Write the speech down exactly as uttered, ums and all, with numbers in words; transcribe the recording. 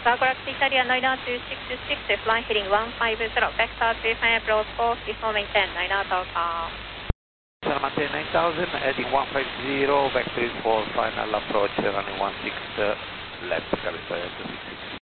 Star Galaxy Italia nine two six six, flying heading one five zero, vector three five approach four, before maintain nine Alpha. San maintain nine thousand, heading one five zero, vector is for final approach, running one six uh, left, California two six six.